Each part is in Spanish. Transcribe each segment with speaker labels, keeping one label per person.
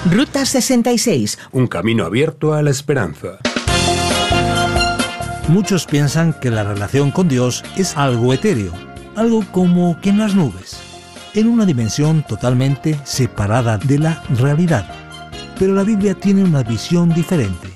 Speaker 1: Ruta 66.
Speaker 2: Un camino abierto a la esperanza.
Speaker 3: Muchos piensan que la relación con Dios es algo etéreo, algo como que en las nubes, en una dimensión totalmente separada de la realidad. Pero la Biblia tiene una visión diferente.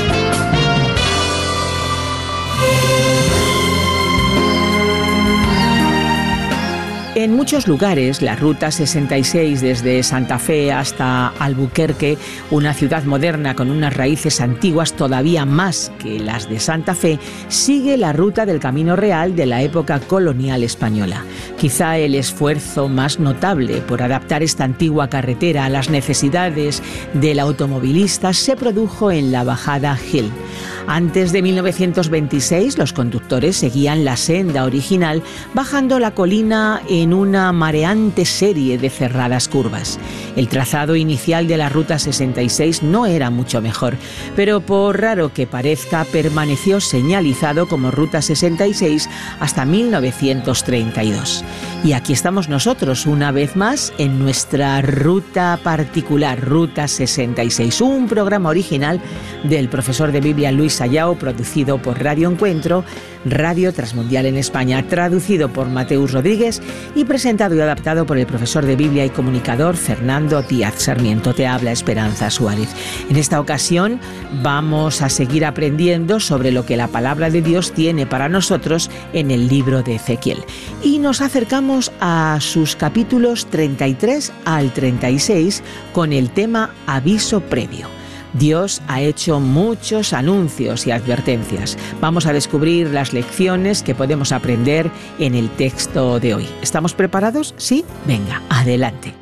Speaker 1: En muchos lugares, la Ruta 66 desde Santa Fe hasta Albuquerque, una ciudad moderna con unas raíces antiguas todavía más que las de Santa Fe, sigue la ruta del Camino Real de la época colonial española. Quizá el esfuerzo más notable por adaptar esta antigua carretera a las necesidades del automovilista se produjo en la bajada Hill. Antes de 1926, los conductores seguían la senda original, bajando la colina en una mareante serie de cerradas curvas. El trazado inicial de la Ruta 66 no era mucho mejor, pero por raro que parezca, permaneció señalizado como Ruta 66 hasta 1932. Y aquí estamos nosotros, una vez más, en nuestra ruta particular, Ruta 66, un programa original del profesor de Biblia Luis Sayao, producido por Radio Encuentro, Radio Transmundial en España, traducido por Mateus Rodríguez y presentado y adaptado por el profesor de Biblia y comunicador Fernando Díaz Sarmiento. Te habla Esperanza Suárez. En esta ocasión vamos a seguir aprendiendo sobre lo que la palabra de Dios tiene para nosotros en el libro de Ezequiel. Y nos acercamos a sus capítulos 33 al 36 con el tema Aviso Previo. Dios ha hecho muchos anuncios y advertencias. Vamos a descubrir las lecciones que podemos aprender en el texto de hoy. ¿Estamos preparados? ¿Sí? Venga, adelante.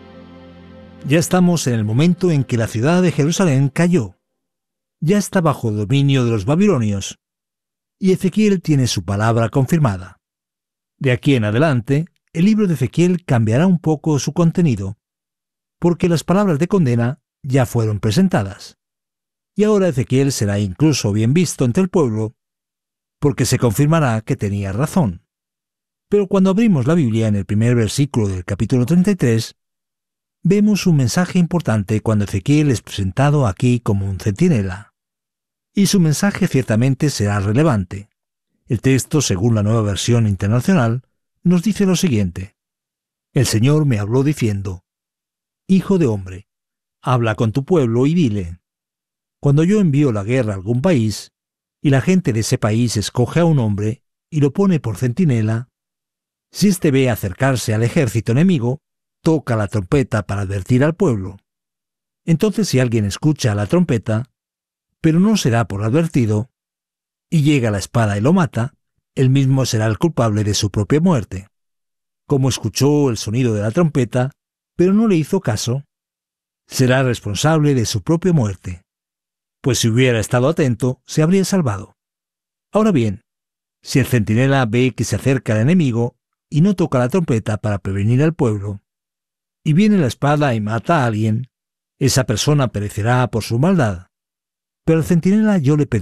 Speaker 3: Ya estamos en el momento en que la ciudad de Jerusalén cayó. Ya está bajo dominio de los babilonios. Y Ezequiel tiene su palabra confirmada. De aquí en adelante, el libro de Ezequiel cambiará un poco su contenido, porque las palabras de condena ya fueron presentadas. Y ahora Ezequiel será incluso bien visto entre el pueblo, porque se confirmará que tenía razón. Pero cuando abrimos la Biblia en el primer versículo del capítulo 33, vemos un mensaje importante cuando Ezequiel es presentado aquí como un centinela. Y su mensaje ciertamente será relevante. El texto, según la Nueva Versión Internacional, nos dice lo siguiente: El Señor me habló diciendo: Hijo de hombre, habla con tu pueblo y dile: cuando yo envío la guerra a algún país, y la gente de ese país escoge a un hombre y lo pone por centinela, si éste ve acercarse al ejército enemigo, toca la trompeta para advertir al pueblo. Entonces, si alguien escucha la trompeta, pero no se da por advertido, y llega la espada y lo mata, él mismo será el culpable de su propia muerte. Como escuchó el sonido de la trompeta, pero no le hizo caso, será responsable de su propia muerte. Pues si hubiera estado atento, se habría salvado. Ahora bien, si el centinela ve que se acerca el enemigo y no toca la trompeta para prevenir al pueblo, y viene la espada y mata a alguien, esa persona perecerá por su maldad. Pero al centinela yo le pedí